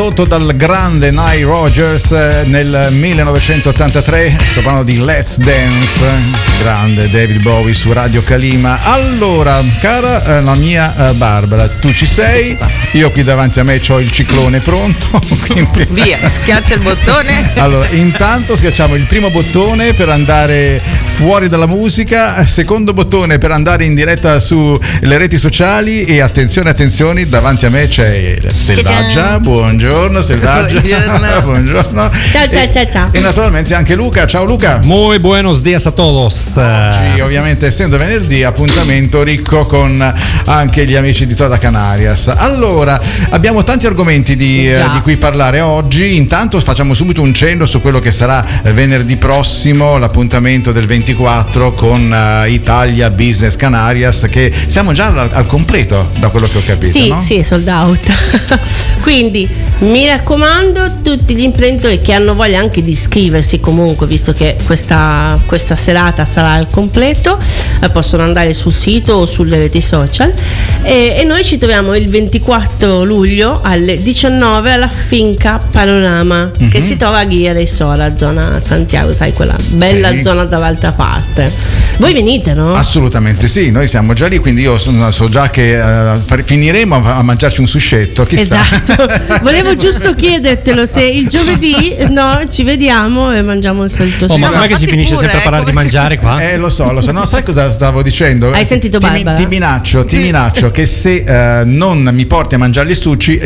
prodotto dal grande Nile Rodgers nel 1983. Sto parlando di Let's Dance, grande David Bowie su Radio Kalima. Allora, cara la mia Barbara, tu ci sei? Io qui davanti a me c'ho il ciclone pronto, quindi... Via, schiaccia il bottone. Allora, intanto schiacciamo il primo bottone per andare fuori dalla musica, secondo bottone per andare in diretta sulle reti sociali e attenzione, davanti a me c'è Selvaggia. Buongiorno Selvaggia. Buongiorno. Ciao. E naturalmente anche Luca. Ciao Luca. Muy buenos días a todos. Oggi, ovviamente, essendo venerdì, appuntamento ricco con anche gli amici di Toda Canarias. Allora, abbiamo tanti argomenti di cui parlare oggi. Intanto facciamo subito un cenno su quello che sarà venerdì prossimo, l'appuntamento del 24 con Italia Business Canarias, che siamo già al completo, da quello che ho capito. Sì, no? sì, sold out. Quindi mi raccomando, tutti gli imprenditori che hanno voglia anche di iscriversi comunque, visto che questa serata sarà al completo, possono andare sul sito o sulle reti social, e noi ci troviamo il 24 luglio alle 19 alla Finca Panorama, che si trova a Ghia dei Sola, zona Santiago, sai, quella bella zona dall'altra parte. Voi venite, no? Assolutamente sì, noi siamo già lì, quindi io so già che finiremo a mangiarci un suscetto, chissà. Esatto, volevo giusto chiedertelo se il giovedì ci vediamo e mangiamo il solito ma com'è che si finisce pure, sempre a parlare di mangiare qua? Lo so, no, sai cosa stavo dicendo? Hai sentito Barbara? Ti minaccio che se non mi porti a mangiare il sushi,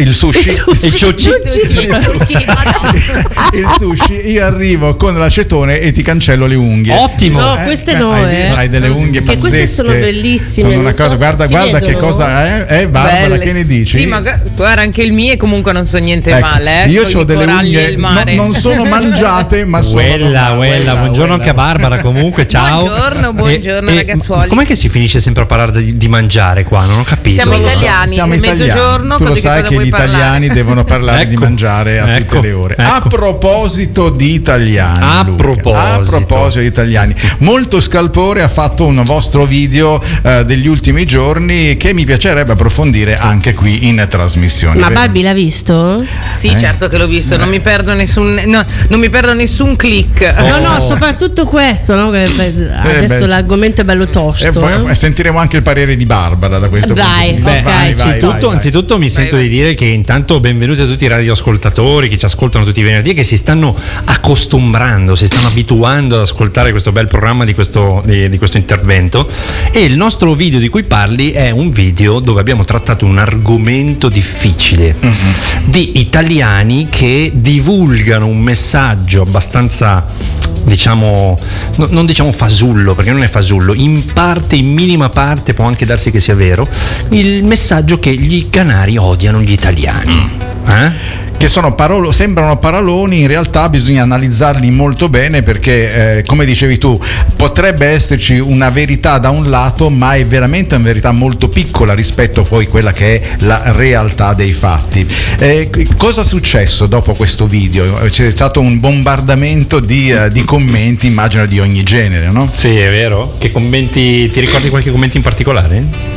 io arrivo con l'acetone e ti cancello le unghie. Ottimo. No, queste no, hai delle unghie che pazzesche. Queste sono bellissime. Sono una cosa, guarda che cosa è, Barbara, Belle. che ne dici? Sì, ma guarda, anche il mio comunque non so niente male. Io ho delle unghie non sono mangiate, ma sono buongiorno anche a Barbara comunque, ciao. Buongiorno ragazzuoli. Com'è che si finisce sempre a parlare di mangiare qua? Non ho capito. Siamo italiani, siamo mezzogiorno. Tu lo sai che gli italiani devono parlare di mangiare a tutte le ore. Ecco. A proposito di italiani, a proposito di italiani, molto scalpore ha fatto un vostro video degli ultimi giorni che mi piacerebbe approfondire anche qui in trasmissione. Ma Barbie l'ha visto? Sì, certo che l'ho visto, non mi perdo nessun click. No, soprattutto questo, no? Che adesso l'argomento è bello tosto. E poi sentiremo anche il parere di Barbara da questo punto di vista. Anzitutto mi sento di dire che intanto benvenuti a tutti i radioascoltatori che ci ascoltano tutti i venerdì e che si stanno accostumbrando, si stanno abituando ad ascoltare questo bel programma di questo intervento. E il nostro video di cui parli è un video dove abbiamo trattato un argomento difficile di italiani che divulgano un messaggio abbastanza, diciamo, non diciamo fasullo, perché non è fasullo, in minima parte può anche darsi che sia vero, il messaggio che gli canari odiano gli italiani. Che sembrano paroloni, in realtà bisogna analizzarli molto bene, perché come dicevi tu, potrebbe esserci una verità da un lato, ma è veramente una verità molto piccola rispetto a poi quella che è la realtà dei fatti. Cosa è successo dopo questo video? C'è stato un bombardamento di commenti, immagino di ogni genere, no? Sì, è vero. Che commenti, ti ricordi qualche commento in particolare?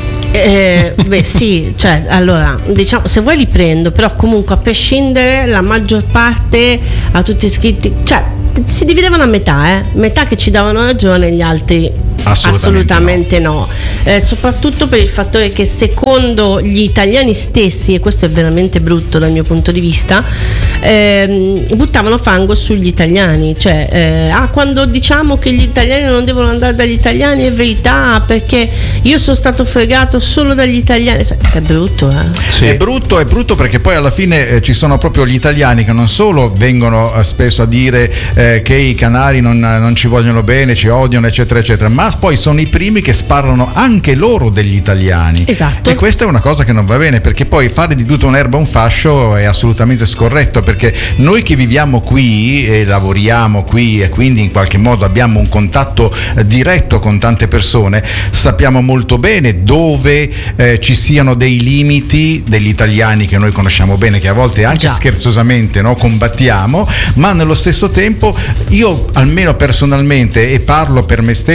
Sì, cioè, allora, diciamo, se vuoi li prendo, però comunque a prescindere la maggior parte a tutti iscritti, cioè si dividevano a metà che ci davano ragione, gli altri assolutamente no. Soprattutto per il fattore che secondo gli italiani stessi, e questo è veramente brutto dal mio punto di vista, buttavano fango sugli italiani, cioè quando diciamo che gli italiani non devono andare dagli italiani è verità, perché io sono stato fregato solo dagli italiani. È brutto, Sì. È brutto perché poi alla fine ci sono proprio gli italiani che non solo vengono spesso a dire che i canari non ci vogliono bene, ci odiano, eccetera eccetera, ma poi sono i primi che sparano anche loro degli italiani. Esatto. E questa è una cosa che non va bene, perché poi fare di tutta un'erba un fascio è assolutamente scorretto, perché noi che viviamo qui e lavoriamo qui e quindi in qualche modo abbiamo un contatto diretto con tante persone, sappiamo molto bene dove ci siano dei limiti degli italiani che noi conosciamo bene, che a volte anche scherzosamente, no, combattiamo, ma nello stesso tempo io almeno personalmente, e parlo per me stesso, per la mia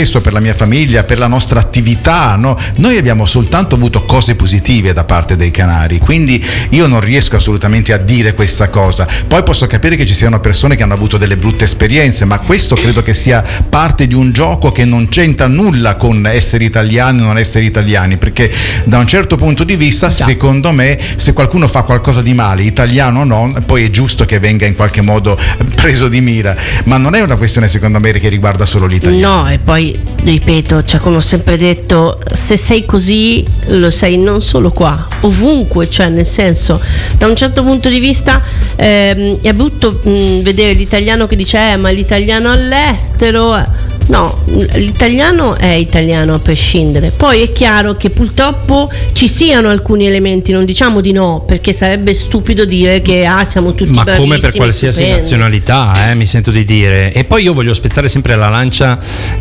mia famiglia, per la nostra attività, no? Noi abbiamo soltanto avuto cose positive da parte dei canari, quindi io non riesco assolutamente a dire questa cosa. Poi posso capire che ci siano persone che hanno avuto delle brutte esperienze, ma questo credo che sia parte di un gioco che non c'entra nulla con essere italiani o non essere italiani, perché da un certo punto di vista, secondo me, se qualcuno fa qualcosa di male, italiano o no, poi è giusto che venga in qualche modo preso di mira, ma non è una questione secondo me che riguarda solo l'italiano. No, e poi ripeto, cioè, come ho sempre detto, se sei così lo sei non solo qua, ovunque, cioè nel senso, da un certo punto di vista è brutto vedere l'italiano che dice ma l'italiano all'estero, no, l'italiano è italiano a prescindere. Poi è chiaro che purtroppo ci siano alcuni elementi, non diciamo di no, perché sarebbe stupido dire che siamo tutti ma bravissimi, come per qualsiasi stupendi. nazionalità, mi sento di dire. E poi io voglio spezzare sempre la lancia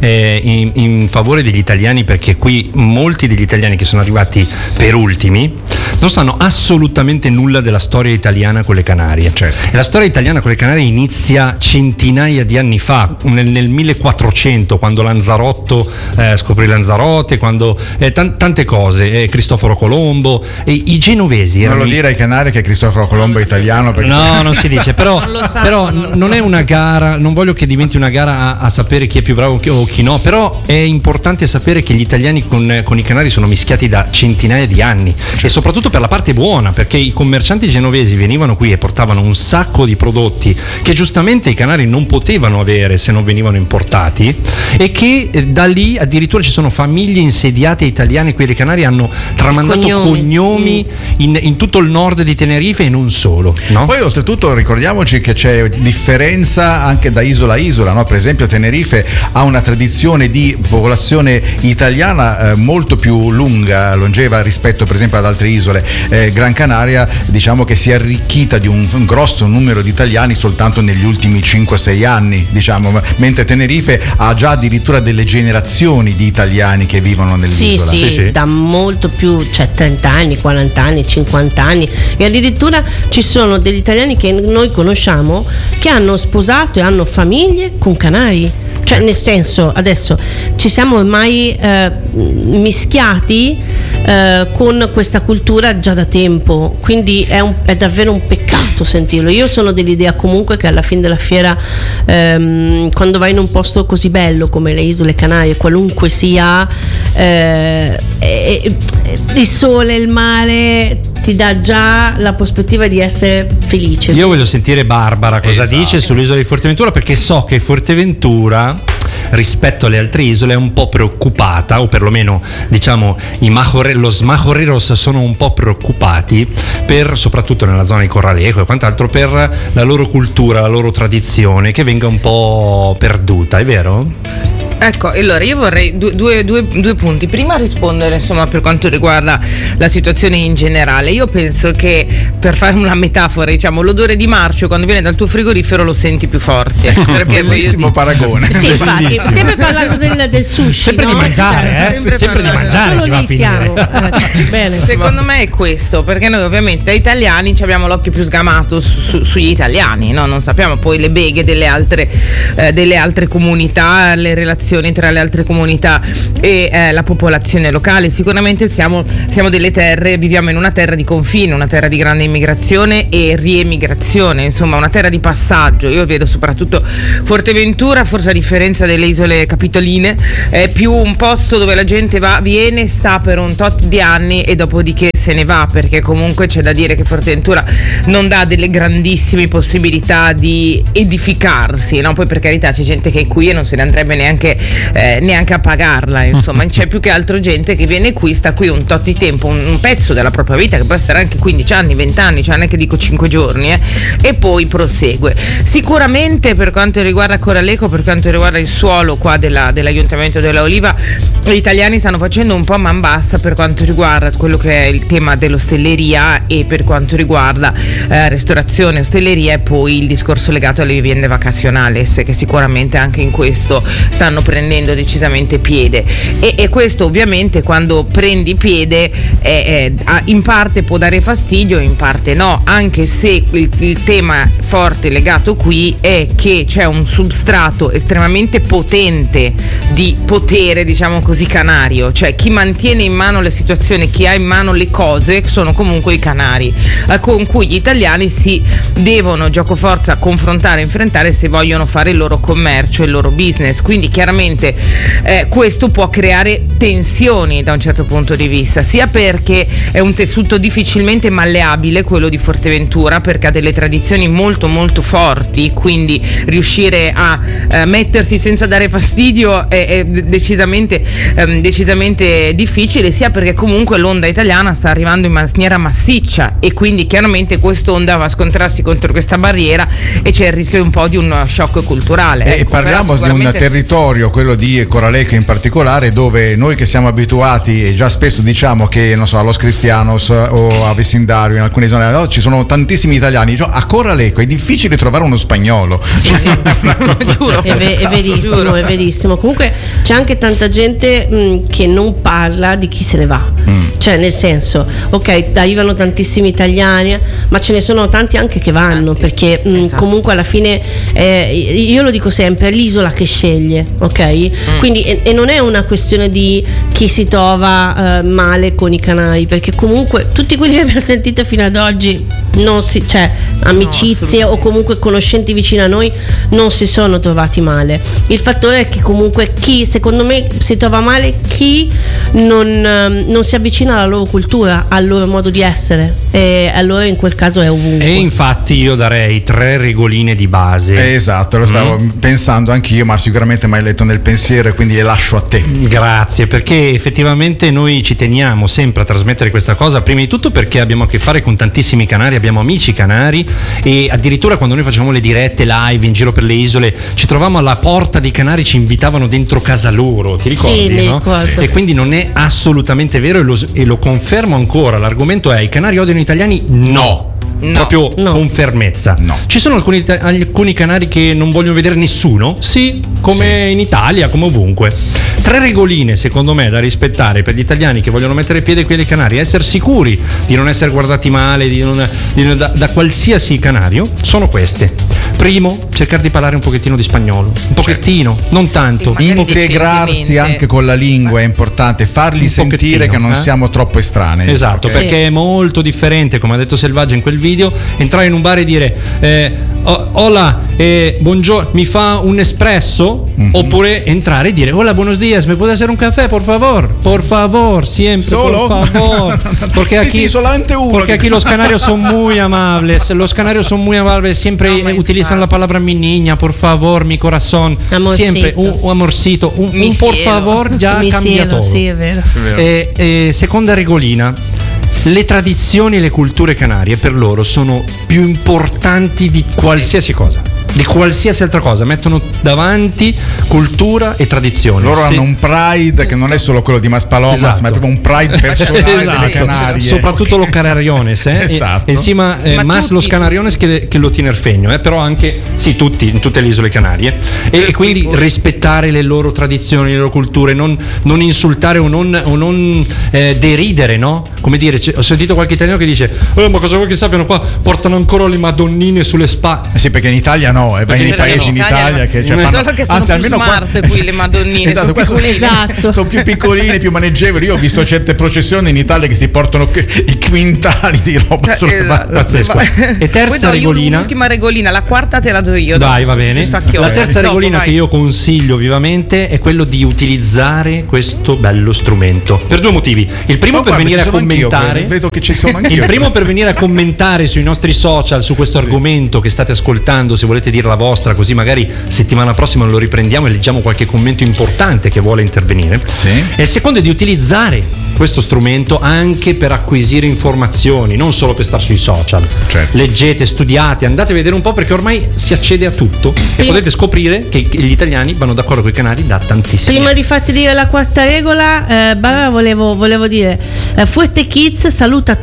in favore degli italiani, perché qui molti degli italiani che sono arrivati per ultimi non sanno assolutamente nulla della storia italiana con le Canarie. Certo. E la storia italiana con le Canarie inizia centinaia di anni fa, nel 1400, quando Lanzarotto scoprì Lanzarote, quando tante cose, Cristoforo Colombo, e i genovesi non lo dire ai Canari che Cristoforo Colombo è italiano, perché... no, non si dice, però, Non lo sanno, però non lo non è una gara, non voglio che diventi una gara a sapere chi è più bravo o chi no, però è importante sapere che gli italiani con i Canari sono mischiati da centinaia di anni, e soprattutto per la parte buona, perché i commercianti genovesi venivano qui e portavano un sacco di prodotti che giustamente i Canari non potevano avere se non venivano importati, e che da lì addirittura ci sono famiglie insediate italiane qui alle Canarie, hanno tramandato cognomi in tutto il nord di Tenerife e non solo, no? Poi oltretutto ricordiamoci che c'è differenza anche da isola a isola, no? Per esempio Tenerife ha una tradizione di popolazione italiana molto più lunga, longeva rispetto per esempio ad altre isole. Gran Canaria diciamo che si è arricchita di un grosso numero di italiani soltanto negli ultimi 5-6 anni, diciamo, mentre Tenerife ha già addirittura delle generazioni di italiani che vivono nell'isola. Sì, da molto più, cioè 30 anni, 40 anni, 50 anni, e addirittura ci sono degli italiani che noi conosciamo che hanno sposato e hanno famiglie con canari. Cioè nel senso, adesso ci siamo ormai mischiati con questa cultura già da tempo, quindi è davvero un peccato sentirlo. Io sono dell'idea comunque che alla fine della fiera, quando vai in un posto così bello come le Isole Canarie, qualunque sia, il sole, il mare ti dà già la prospettiva di essere felice. Io voglio sentire Barbara cosa Esatto. dice sull'isola di Fuerteventura, perché so che Fuerteventura rispetto alle altre isole è un po' preoccupata, o perlomeno diciamo los majoreros sono un po' preoccupati soprattutto nella zona di Corralejo e quant'altro, per la loro cultura, la loro tradizione che venga un po' perduta, è vero? Ecco, allora io vorrei due punti. Prima rispondere insomma per quanto riguarda la situazione in generale. Io penso che, per fare una metafora, diciamo, l'odore di marcio quando viene dal tuo frigorifero lo senti più forte. Perché bellissimo paragone. Sì, infatti, sempre parlando del sushi, sempre no? di mangiare, sempre di mangiare Solo si va a lì finire. siamo. Bene. Secondo me è questo, perché noi ovviamente da italiani ci abbiamo l'occhio più sgamato sugli italiani, no? Non sappiamo poi le beghe delle altre comunità, le relazioni tra le altre comunità e la popolazione locale. Sicuramente siamo delle terre, viviamo in una terra di confine, una terra di grande immigrazione e riemigrazione, insomma una terra di passaggio. Io vedo soprattutto Fuerteventura, forse a differenza delle isole capitoline, è più un posto dove la gente viene, sta per un tot di anni e dopodiché se ne va, perché comunque c'è da dire che Fuerteventura non dà delle grandissime possibilità di edificarsi, no? Poi per carità c'è gente che è qui e non se ne andrebbe neanche a pagarla, insomma c'è più che altro gente che viene qui, sta qui un tot di tempo, un pezzo della propria vita, che può essere anche 15 anni, 20 anni, cioè non è che dico 5 giorni, e poi prosegue. Sicuramente per quanto riguarda Corralejo, per quanto riguarda il suolo qua dell'Ayuntamiento della Oliva, gli italiani stanno facendo un po' man bassa per quanto riguarda quello che è il tema dell'ostelleria e per quanto riguarda ristorazione, ostelleria, e poi il discorso legato alle vivende vacacionali, che sicuramente anche in questo stanno prendendo decisamente piede, e questo ovviamente, quando prendi piede, in parte può dare fastidio, in parte no, anche se il tema forte legato qui è che c'è un substrato estremamente potente di potere, diciamo così, canario, cioè chi mantiene in mano le situazioni, chi ha in mano le cose, sono comunque i canari, con cui gli italiani si devono giocoforza confrontare, enfrentare, se vogliono fare il loro commercio, il loro business. Quindi chiaramente questo può creare tensioni da un certo punto di vista, sia perché è un tessuto difficilmente malleabile quello di Forteventura, perché ha delle tradizioni molto molto forti, quindi riuscire a mettersi senza dare fastidio è decisamente difficile, sia perché comunque l'onda italiana sta arrivando in maniera massiccia, e quindi chiaramente quest'onda va a scontrarsi contro questa barriera e c'è il rischio un po' di un shock culturale. E parliamo di un territorio, quello di Coraleco in particolare, dove noi che siamo abituati, e già spesso diciamo che, non so, a Los Cristianos o a Vecindario, in alcune zone, no, ci sono tantissimi italiani, cioè, a Coraleco è difficile trovare uno spagnolo. Sì. Giuro. È verissimo. Comunque c'è anche tanta gente che non parla di chi se ne va. Cioè, nel senso, ok, arrivano tantissimi italiani, ma ce ne sono tanti anche che vanno, perché esatto. Comunque alla fine io lo dico sempre, è l'isola che sceglie, ok? Quindi e non è una questione di chi si trova male con i canari, perché comunque tutti quelli che abbiamo sentito fino ad oggi cioè amicizie o comunque conoscenti vicino a noi non si sono trovati male. Il fattore è che comunque chi, secondo me, si trova male chi non si avvicina alla loro cultura, al loro modo di essere, e allora in quel caso è ovunque. E infatti io darei 3 regoline di base. Esatto, lo stavo pensando anch'io, ma sicuramente mi hai letto nel pensiero e quindi le lascio a te. Grazie, perché effettivamente noi ci teniamo sempre a trasmettere questa cosa, prima di tutto perché abbiamo a che fare con tantissimi canari, abbiamo amici canari, e addirittura quando noi facevamo le dirette live in giro per le isole ci trovavamo alla porta dei canari, ci invitavano dentro casa loro, ti ricordi? Sì, no? Sì. E quindi non è assolutamente vero, e lo confermo ancora. L'argomento è: i canari odiano gli italiani? No. Proprio con fermezza. No. Ci sono alcuni canari che non vogliono vedere nessuno? Sì, come in Italia, come ovunque. 3 regoline secondo me da rispettare per gli italiani che vogliono mettere piede qui ai canari: essere sicuri di non essere guardati male da qualsiasi canario, sono queste. Primo, cercare di parlare un pochettino di spagnolo, un pochettino, non tanto. Integrarsi anche con la lingua è importante, fargli sentire che non siamo troppo estranei. Esatto, okay? Perché è molto differente, come ha detto Selvaggia in quel video, entrare in un bar e dire hola, buongiorno, mi fa un espresso? Oppure entrare e dire hola, buenos días, me puede hacer un café, por favor, siempre, solo? por favor. Porque aquí, sí, solamente uno. Porque aquí los canarios son muy amables, siempre utilizan la palabra mi niña, por favor, mi corazón, amorcito. Siempre un amorcito, un por favor già cambia todo. Sì, è vero. Seconda regolina: le tradizioni e le culture canarie per loro sono più importanti di qualsiasi cosa, di qualsiasi altra cosa. Mettono davanti cultura e tradizione. Loro hanno un pride che non è solo quello di Maspalomas, esatto. ma è proprio un pride personale delle Canarie. Soprattutto los Canariones, esatto. Encima más los Canariones che lo Tinerfegno, però anche tutti in tutte le isole Canarie. E quindi rispettare le loro tradizioni, le loro culture, non insultare o non deridere, no? Come dire, ho sentito qualche italiano che dice ma cosa vuoi che sappiano qua? Portano ancora le madonnine sulle spalle. Sì, perché in Italia no, vai nei paesi in Italia che fanno, solo che sono più smart qui le madonnine. Esatto. Sono più piccoline, più maneggevoli. Io ho visto certe processioni in Italia che si portano i quintali di roba sulle esatto. Pazzesco. E terza regolina, l'ultima regolina, la quarta te la do io. Vai, va bene. La terza regolina che io consiglio vivamente è quello di utilizzare questo bello strumento per 2 motivi. Il primo per venire a commentare. Vedo che ci sono anch'io. Il primo per venire a commentare sui nostri social su questo argomento che state ascoltando, se volete dire la vostra, così magari settimana prossima lo riprendiamo e leggiamo qualche commento importante che vuole intervenire. Sì. E il secondo è di utilizzare questo strumento anche per acquisire informazioni, non solo per stare sui social. Certo. Leggete, studiate, andate a vedere un po', perché ormai si accede a tutto e potete scoprire che gli italiani vanno d'accordo con i canali da tantissimo. Prima di farti dire la quarta regola, Barbara, volevo dire Fuerte Kids saluta tutti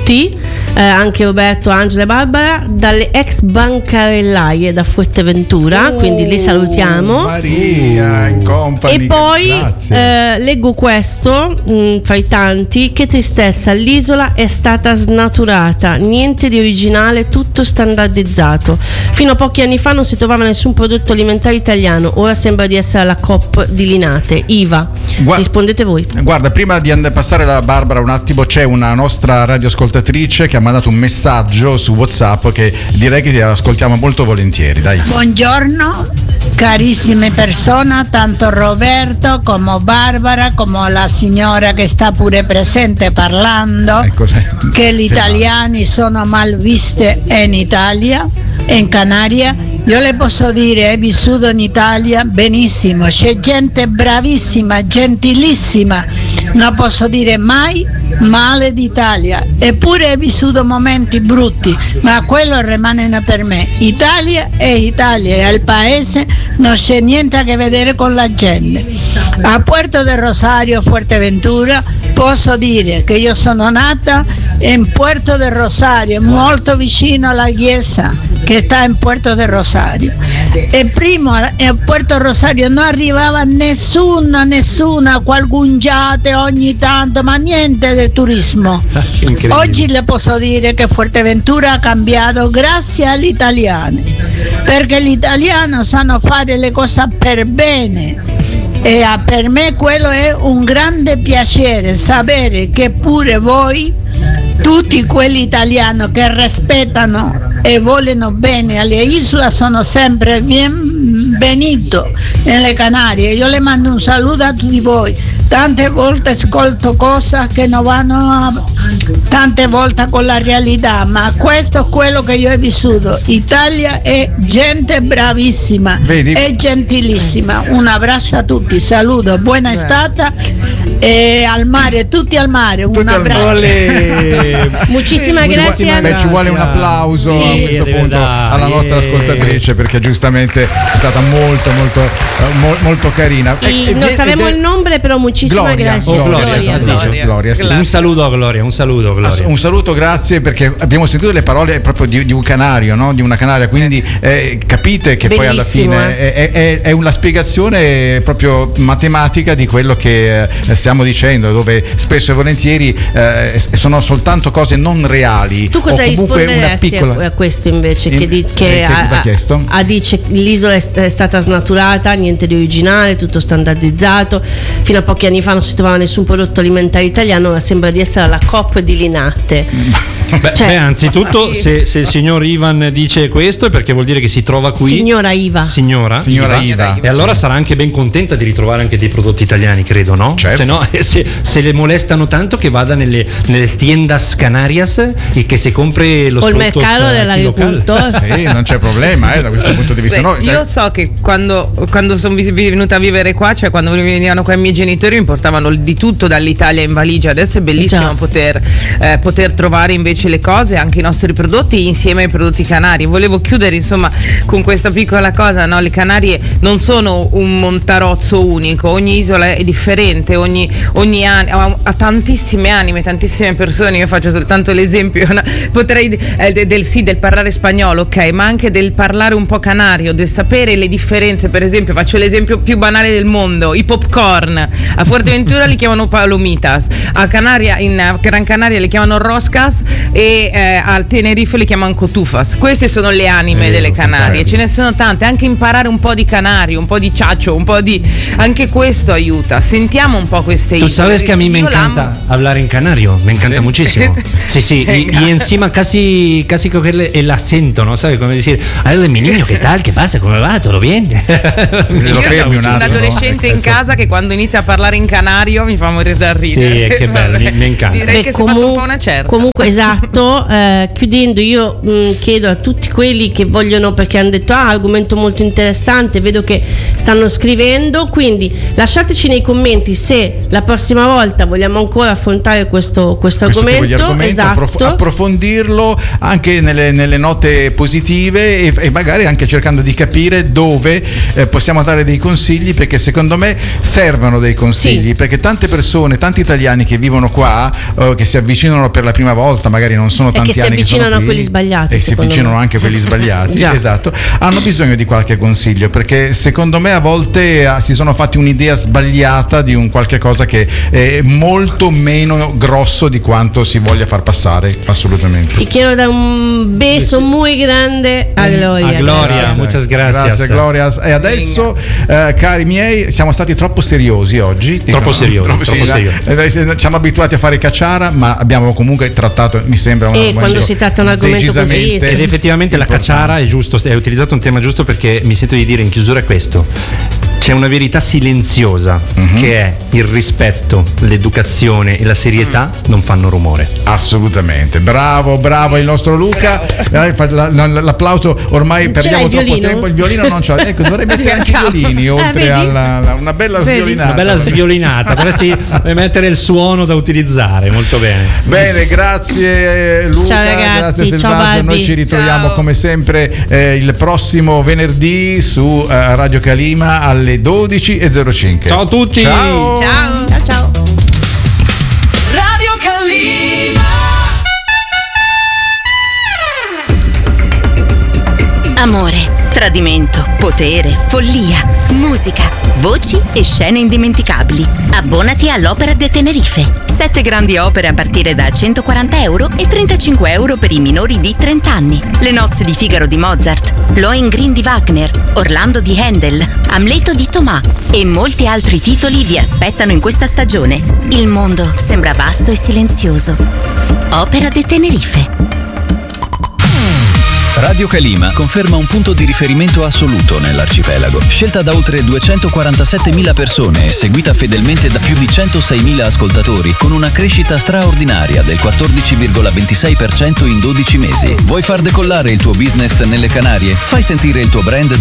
tutti, anche Roberto, Angela e Barbara, dalle ex bancarellaie da Fuerteventura, quindi li salutiamo. Maria in company. E poi leggo questo fra i tanti: che tristezza, l'isola è stata snaturata, niente di originale, tutto standardizzato. Fino a pochi anni fa non si trovava nessun prodotto alimentare italiano, ora sembra di essere alla Coop di Linate. Iva, rispondete voi. Guarda, prima di passare la Barbara un attimo, c'è una nostra radioascoltatrice che ha mandato un messaggio su WhatsApp che direi che ascoltiamo molto volentieri. Dai. Buongiorno carissime persone, tanto Roberto come Barbara come la signora che sta pure presente parlando, che gli italiani sono mal viste in Italia e in Canaria. Io le posso dire, hai vissuto in Italia benissimo, c'è gente bravissima, gentilissima, non posso dire mai male d'Italia, eppure hai vissuto momenti brutti, ma quello rimane per me. Italia è Italia e al paese non c'è niente a che vedere con la gente. A Puerto del Rosario, Fuerteventura, posso dire che io sono nata in Puerto del Rosario, molto vicino alla chiesa che sta in Puerto del Rosario, e prima a Puerto Rosario non arrivava nessuna, qualcun giate ogni tanto, ma niente del turismo. Oggi le posso dire che Fuerteventura ha cambiato grazie agli italiani, perché gli italiani sanno fare le cose per bene. E per me quello è un grande piacere, sapere che pure voi, tutti quelli italiani che rispettano e vogliono bene alle isole, sono sempre benvenuti nelle Canarie. Io le mando un saluto a tutti voi. Tante volte ascolto cose che non vanno tante volte con la realtà, ma questo è quello che io ho vissuto. Italia è gente bravissima, è gentilissima. Un abbraccio a tutti, saluto, buona estate e al mare, tutti al mare, un abbraccio. Muchísimas gracias. Ci vuole un applauso a questo punto alla nostra ascoltatrice, perché giustamente è stata molto carina. Non sappiamo il nome, però muchísimas gracias. Gloria, sì. Un saluto a Gloria, un saluto, grazie, perché abbiamo sentito le parole proprio di un canario, no? Di una canaria, quindi capite che bellissimo, poi alla fine è una spiegazione proprio matematica di quello che stiamo dicendo, dove spesso e volentieri sono soltanto cose non reali. Tu cosa risponderesti a questo invece? Che ha chiesto? Dice l'isola è stata snaturata, niente di originale, tutto standardizzato, fino a pochi anni fa non si trovava nessun prodotto alimentare italiano, ora sembra di essere alla Coop di Linate. Beh, anzitutto se il signor Ivan dice questo è perché vuol dire che si trova qui signora Iva. E allora sarà anche ben contenta di ritrovare anche dei prodotti italiani, credo, no? Certo. Se no, se le molestano tanto, che vada nelle tiendas Canarias e che si compri lo o il mercato dell'agricoltore. Sì, non c'è problema da questo punto di vista. Io so che quando sono venuta a vivere qua, cioè quando venivano qua i miei genitori, mi portavano di tutto dall'Italia in valigia. Adesso è bellissimo poter trovare invece le cose, anche i nostri prodotti insieme ai prodotti canari. Volevo chiudere insomma con questa piccola cosa, no? Le Canarie non sono un montarozzo unico, ogni isola è differente, ogni ha tantissime anime, tantissime persone. Io faccio soltanto l'esempio, no? Potrei del parlare spagnolo, ok, ma anche del parlare un po' canario, del sapere le differenze. Per esempio, faccio l'esempio più banale del mondo, i popcorn. A Fuerteventura li chiamano palomitas, in Gran Canaria li chiamano roscas e al Tenerife li chiamano cotufas. Queste sono le anime delle Canarie, ce ne sono tante. Anche imparare un po' di canario, un po' di ciaccio, un po' di, anche questo aiuta. Sentiamo un po' queste isole. Tú sabes que a mí me encanta hablar en canario, me encanta muchísimo. Sí, y encima casi cogerle el acento, ¿no? ¿Sabes? Como decir, ay, de mi niño, ¿qué tal? ¿Qué pasa? ¿Cómo va? ¿Todo bien? Lo fermi un attimo, adolescente in casa che quando inizia a parlare in canario mi fa morire da ridere. Sì, che bello, mi encanta. Direi che si è fatto un po' una certa. Comunque, esatto, chiudendo io chiedo a tutti quelli che vogliono, perché hanno detto argomento molto interessante, vedo che stanno scrivendo, quindi lasciateci nei commenti se la prossima volta vogliamo ancora affrontare questo argomento, esatto. Approfondirlo anche nelle note positive e magari anche cercando di capire dove possiamo dare dei consigli, perché secondo me servono dei consigli, sì. Perché tante persone, tanti italiani che vivono qua, che si avvicinano per la prima volta, magari non sono tanti anni che sono qui, a quelli sbagliati, e si avvicinano anche a quelli sbagliati esatto, hanno bisogno di qualche consiglio, perché secondo me a volte si sono fatti un'idea sbagliata di un qualche cosa che è molto meno grosso di quanto si voglia far passare. Assolutamente. Ti quiero dar un beso muy grande a Gloria. A Gloria, muchas gracias. Grazie Gloria. E adesso cari miei, siamo stati troppo seriosi oggi. Troppo seriosi. Siamo abituati a fare cacciara, ma abbiamo comunque trattato, mi sembra, quando si tratta un argomento così. Ed effettivamente la cacciara è giusto, hai utilizzato un tema giusto, perché mi sento di dire in chiusura questo: c'è una verità silenziosa che è il rispetto, l'educazione e la serietà non fanno rumore. Assolutamente, bravo il nostro Luca. L'applauso, ormai perdiamo troppo tempo. Il violino non c'ho, ecco, dovrei mettere anche i violini oltre alla una bella sviolinata. Una bella sviolinata, dovresti mettere il suono da utilizzare, molto bene. Bene, grazie Luca, ciao ragazzi, grazie Selvaggio. Noi ci ritroviamo come sempre il prossimo venerdì su Radio Calima alle 12:05. Ciao a tutti. Ciao. Radio Calima. Amore, tradimento, potere, follia, musica, voci e scene indimenticabili. Abbonati all'Opera de Tenerife. 7 grandi opere a partire da €140 e €35 per i minori di 30 anni. Le nozze di Figaro di Mozart, Lohengrin di Wagner, Orlando di Handel, Amleto di Thomas e molti altri titoli vi aspettano in questa stagione. Il mondo sembra vasto e silenzioso. Opera de Tenerife. Radio Calima conferma un punto di riferimento assoluto nell'arcipelago, scelta da oltre 247.000 persone e seguita fedelmente da più di 106.000 ascoltatori, con una crescita straordinaria del 14,26% in 12 mesi. Vuoi far decollare il tuo business nelle Canarie? Fai sentire il tuo brand